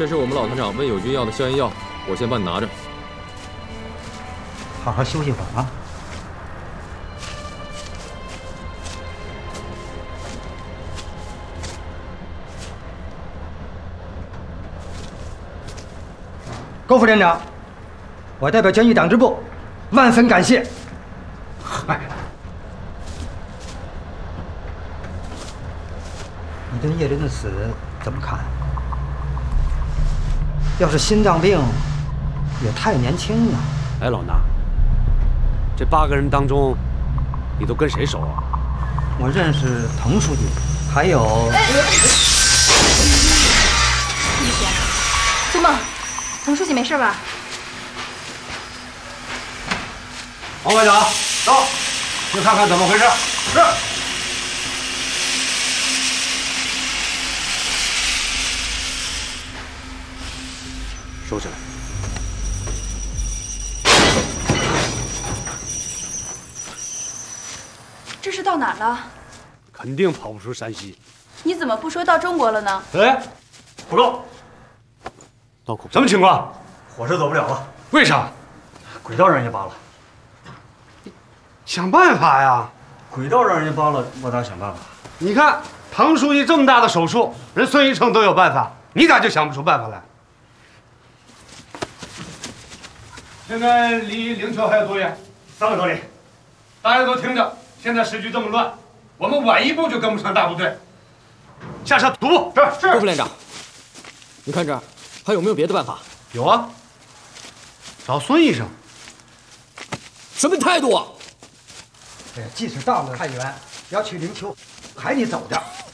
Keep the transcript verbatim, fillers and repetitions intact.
这是我们老团长问友军要的消炎药，我先帮你拿着。 好好休息会儿啊。高副连长，我代表监狱党支部万分感谢。嗨，你对叶林的死怎么看？要是心脏病，也太年轻了。 哎，老衲，这八个人当中，你都跟谁熟啊？ 我认识滕书记，还有…… 苏梦，滕书记没事吧？ 王班长，到，去看看怎么回事。是。收起来。 这是到哪儿了？ 肯定跑不出山西。 你怎么不说到中国了呢？ 哎，不够。刀口，什么情况？ 火车走不了了。 为啥？ 轨道让人家扒了。 想办法呀！ 轨道让人家扒了，我咋想办法？ 你看唐书记这么大的手术，人孙一成都有办法，你咋就想不出办法来？现在离灵丘还有多远？ 三个多里。 大家都听着，现在时局这么乱，我们晚一步就跟不上大部队。下车徒步。是是。 郭副连长，你看这儿还有没有别的办法？ 有啊，找孙医生。 什么态度啊？ 哎呀，即使到了太原，要去灵丘，还得走着。